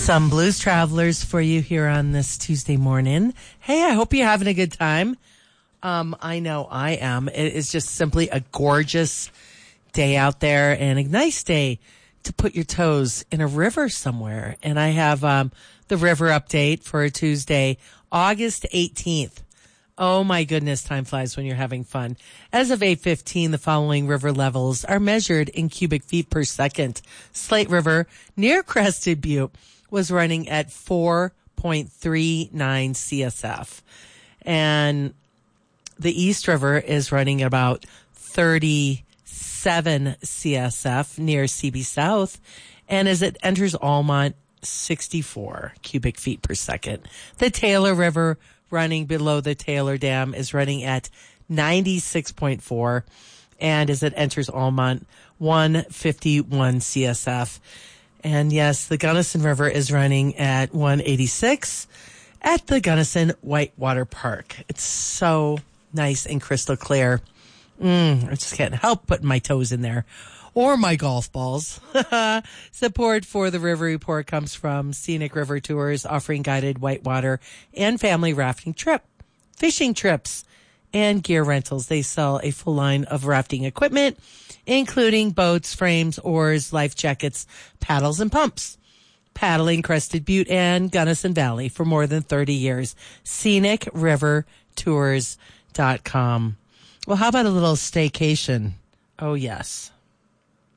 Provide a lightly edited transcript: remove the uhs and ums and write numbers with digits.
Some Blues Travelers for you here on this Tuesday morning. Hey, I hope you're having a good time. I know I am. It is just simply a gorgeous day out there and a nice day to put your toes in a river somewhere. And I have the river update for Tuesday, August 18th. Oh my goodness, time flies when you're having fun. As of 8:15, the following river levels are measured in cubic feet per second. Slate River near Crested Butte was running at 4.39 CSF. And the East River is running about 37 CSF near CB South. And as it enters Almont, 64 cubic feet per second. The Taylor River running below the Taylor Dam is running at 96.4. And as it enters Almont, 151 CSF. And yes, the Gunnison River is running at 186 at the Gunnison Whitewater Park. It's so nice and crystal clear. I just can't help putting my toes in there. Or my golf balls. Support for the River Report comes from Scenic River Tours, offering guided whitewater and family rafting fishing trips, and gear rentals. They sell a full line of rafting equipment, including boats, frames, oars, life jackets, paddles, and pumps. Paddling Crested Butte and Gunnison Valley for more than 30 years. ScenicRiverTours.com. Well, how about a little staycation? Oh, yes.